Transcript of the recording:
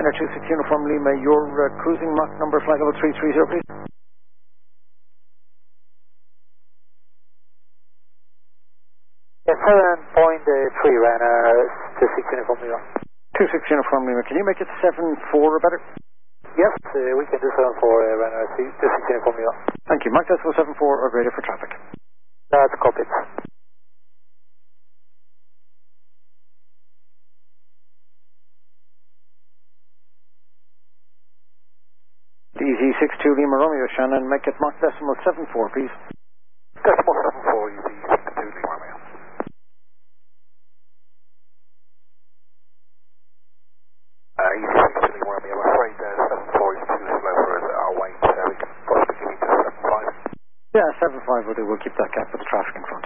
Ryanair 26 Uniform Lima, your cruising Mach number, flight level 330, please. Yes, 7.3 Ryanair 26 Uniform Lima. 26 Uniform Lima, can you make it 7-4 or better? Yes, we can do 7 for Ryanair 26 Uniform Lima. Thank you. Mach decimal 74 or greater for traffic. That's copied. EZ62 Lima Romeo, Shannon, make it Mach decimal 74, please. Decimal 74, EZ62 Lima Romeo. EZ62 Lima Romeo, I'm afraid 74 is too slow for us at our weight, we can possibly give you to 75. Yeah, 75 will do. We'll keep that gap with the traffic in front.